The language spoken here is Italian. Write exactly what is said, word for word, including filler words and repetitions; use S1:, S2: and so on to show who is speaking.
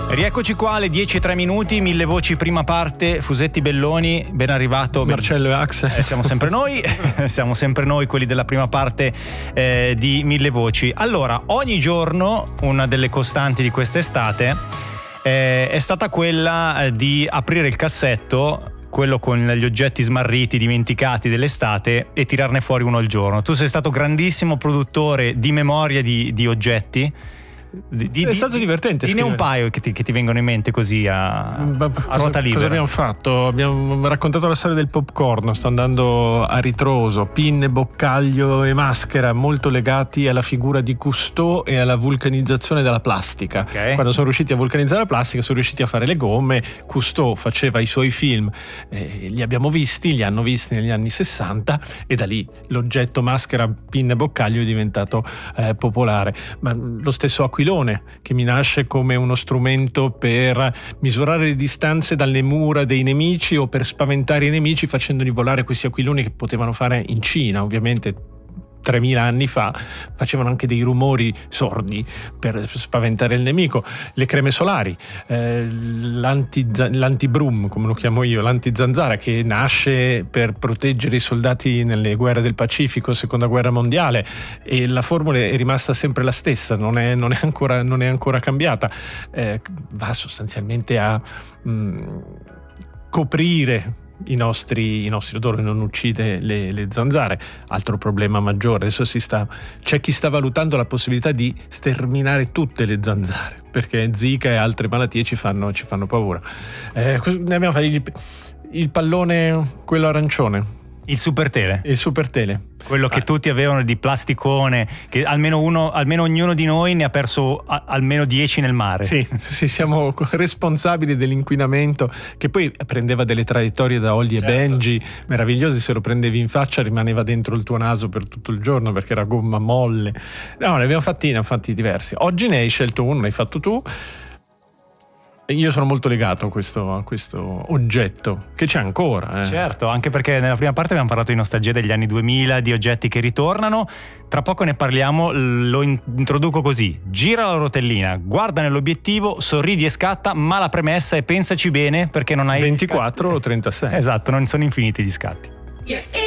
S1: Rieccoci qua alle dieci e tre minuti, Mille Voci prima parte, Fusetti Belloni, ben arrivato.
S2: Marcello e Axel.
S1: Eh, siamo sempre noi, siamo sempre noi quelli della prima parte eh, di Mille Voci. Allora, ogni giorno una delle costanti di quest'estate eh, è stata quella di aprire il cassetto, quello con gli oggetti smarriti, dimenticati dell'estate, e tirarne fuori uno al giorno. Tu sei stato grandissimo produttore di memoria di, di oggetti. Di, di,
S2: è stato divertente.
S1: Dimmi un paio che ti, che ti vengono in mente così a, a
S2: cosa,
S1: ruota libera.
S2: Cosa abbiamo fatto? Abbiamo raccontato la storia del popcorn. Sto andando a ritroso. Pinne, boccaglio e maschera, molto legati alla figura di Cousteau e alla vulcanizzazione della plastica.
S1: Okay.
S2: Quando sono riusciti a vulcanizzare la plastica, sono riusciti a fare le gomme. Cousteau faceva i suoi film, eh, li abbiamo visti, li hanno visti negli anni sessanta, e da lì l'oggetto maschera, pinne, boccaglio è diventato eh, popolare. Ma lo stesso aquilone, che mi nasce come uno strumento per misurare le distanze dalle mura dei nemici o per spaventare i nemici, facendoli volare questi aquiloni che potevano fare in Cina, ovviamente tremila anni fa, facevano anche dei rumori sordi per spaventare il nemico. Le creme solari, eh, l'anti, l'antibrum, come lo chiamo io, l'antizanzara, che nasce per proteggere i soldati nelle guerre del Pacifico, seconda guerra mondiale, e la formula è rimasta sempre la stessa, non è, non è, ancora, non è ancora cambiata. Eh, va sostanzialmente a mh, coprire i nostri, i nostri odori, non uccide le, le zanzare. Altro problema maggiore, adesso si sta, c'è chi sta valutando la possibilità di sterminare tutte le zanzare, perché Zika e altre malattie ci fanno, ci fanno paura. Eh, ne abbiamo fatto il, il pallone, quello arancione,
S1: il super tele.
S2: Il super tele.
S1: Quello che ah. tutti avevano di plasticone, che almeno uno, almeno ognuno di noi ne ha perso a, almeno dieci nel mare.
S2: Sì, sì, siamo responsabili dell'inquinamento, che poi prendeva delle traiettorie da Holly certo. e Benji meravigliose. Se lo prendevi in faccia rimaneva dentro il tuo naso per tutto il giorno, perché era gomma molle. No, ne abbiamo fatti, ne abbiamo fatti diversi. Oggi ne hai scelto uno, ne hai fatto tu. Io sono molto legato a questo, a questo oggetto, che c'è ancora. Eh.
S1: Certo, anche perché nella prima parte abbiamo parlato di nostalgia degli anni duemila, di oggetti che ritornano. Tra poco ne parliamo, lo introduco così: gira la rotellina, guarda nell'obiettivo, sorridi e scatta, ma la premessa è pensaci bene, perché non hai
S2: ventiquattro o trentasei.
S1: Esatto, non sono infiniti gli scatti.